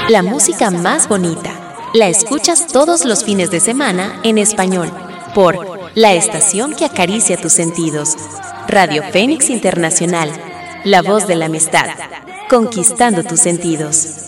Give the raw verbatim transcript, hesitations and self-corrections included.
La música más bonita. La escuchas todos los fines de semana en español por la estación que acaricia tus sentidos. Radio Fénix Internacional. La voz de la amistad. Conquistando tus sentidos.